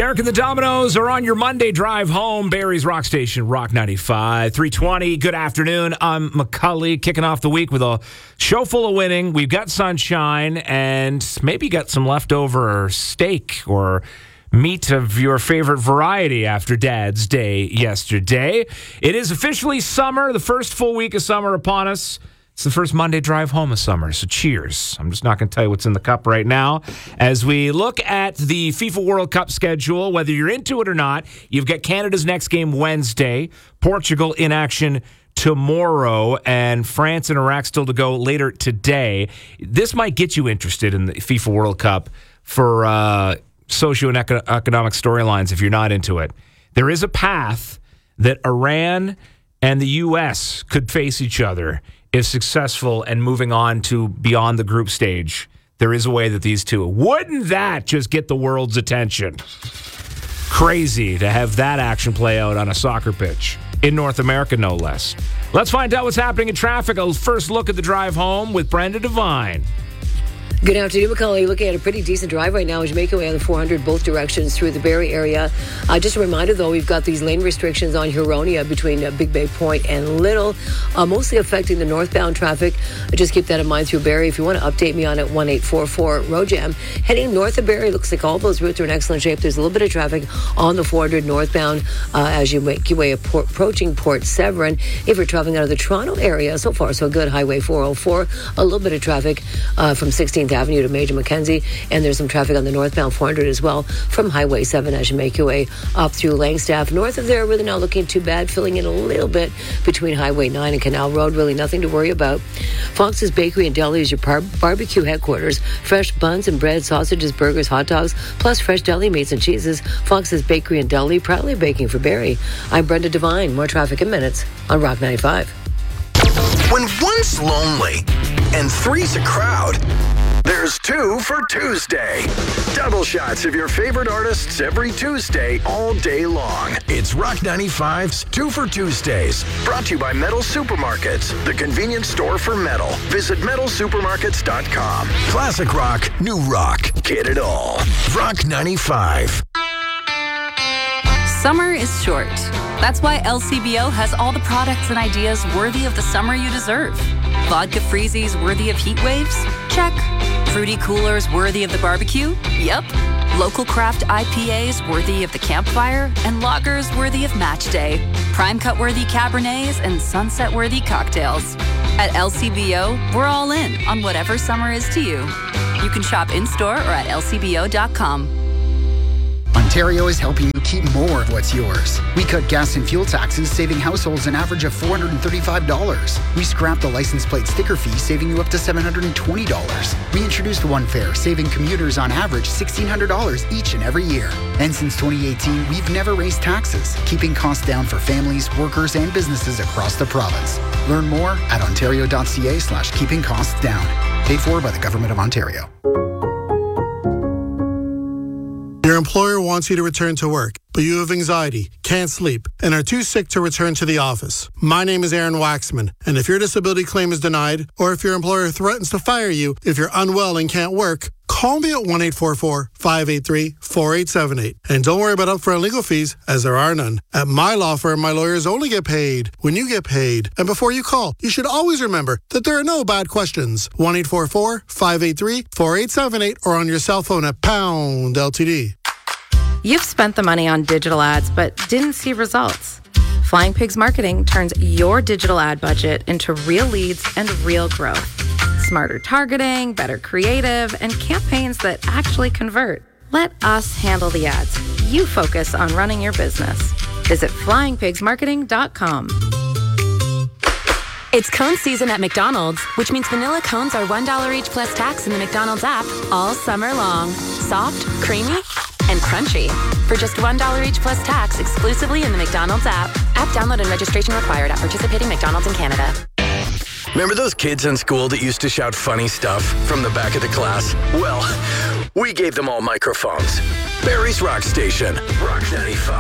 Derek and the Dominoes are on your Monday drive home. Barrie's Rock Station, Rock 95, 320. Good afternoon. I'm McCully, kicking off the week with a show full of winning. We've got sunshine and maybe got some leftover steak or meat of your favorite variety after Dad's Day yesterday. It is officially summer, the first full week of summer upon us. It's the first Monday drive home of summer, so cheers. I'm just not going to tell you what's in the cup right now. As we look at the FIFA World Cup schedule, whether you're into it or not, you've got Canada's next game Wednesday, Portugal in action tomorrow, and France and Iraq still to go later today. This might get you interested in the FIFA World Cup for socio and economic storylines if you're not into it. There is a path that Iran and the U.S. could face each other if successful and moving on to beyond the group stage. There is a way that these two, wouldn't that just get the world's attention? Crazy to have that action play out on a soccer pitch in North America, no less. Let's find out what's happening in traffic. A first look at the drive home with Brenda Devine. Good afternoon, McCully. Looking at a pretty decent drive right now as you make your way on the 400 both directions through the Barrie area. Just a reminder, though, we've got these lane restrictions on Huronia between Big Bay Point and Little, mostly affecting the northbound traffic. Just keep that in mind through Barrie. If you want to update me on it, 1844 Road Jam. Heading north of Barrie, looks like all those routes are in excellent shape. There's a little bit of traffic on the 400 northbound as you make your way approaching Port Severn. If you're traveling out of the Toronto area, so far so good. Highway 404, a little bit of traffic from 16th Avenue to Major Mackenzie, and there's some traffic on the northbound 400 as well from Highway 7 as you make your way up through Langstaff. North of there, really not looking too bad, filling in a little bit between Highway 9 and Canal Road. Really nothing to worry about. Fox's Bakery and Deli is your barbecue headquarters. Fresh buns and bread, sausages, burgers, hot dogs, plus fresh deli meats and cheeses. Fox's Bakery and Deli, proudly baking for Barrie. I'm Brenda Devine. More traffic in minutes on Rock 95. When one's lonely and three's a crowd, there's two for Tuesday. Double shots of your favorite artists every Tuesday, all day long. It's Rock 95's Two for Tuesdays. Brought to you by Metal Supermarkets, the convenience store for metal. Visit metalsupermarkets.com. Classic rock, new rock. Get it all. Rock 95. Summer is short. That's why LCBO has all the products and ideas worthy of the summer you deserve. Vodka freezies worthy of heat waves? Check. Fruity coolers worthy of the barbecue? Yep. Local craft IPAs worthy of the campfire? And lagers worthy of match day. Prime cut worthy Cabernets and sunset worthy cocktails. At LCBO, we're all in on whatever summer is to you. You can shop in-store or at lcbo.com. Ontario is helping you keep more of what's yours. We cut gas and fuel taxes, saving households an average of $435. We scrapped the license plate sticker fee, saving you up to $720. We introduced One Fare, saving commuters on average $1,600 each and every year. And since 2018, we've never raised taxes, keeping costs down for families, workers, and businesses across the province. Learn more at ontario.ca/keeping costs down. Paid for by the Government of Ontario. Your employer wants you to return to work, but you have anxiety, can't sleep, and are too sick to return to the office. My name is Aaron Waxman, and if your disability claim is denied, or if your employer threatens to fire you if you're unwell and can't work, call me at 1-844-583-4878. And don't worry about upfront legal fees, as there are none. At my law firm, my lawyers only get paid when you get paid. And before you call, you should always remember that there are no bad questions. 1-844-583-4878 or on your cell phone at pound LTD. You've spent the money on digital ads but didn't see results. Flying Pigs Marketing turns your digital ad budget into real leads and real growth. Smarter targeting, better creative, and campaigns that actually convert. Let us handle the ads. You focus on running your business. Visit flyingpigsmarketing.com. It's cone season at McDonald's, which means vanilla cones are $1 each plus tax in the McDonald's app all summer long. Soft, creamy, and crunchy. For just $1 each plus tax exclusively in the McDonald's app. App download and registration required at participating McDonald's in Canada. Remember those kids in school that used to shout funny stuff from the back of the class? Well, we gave them all microphones. Barrie's Rock Station, Rock 95.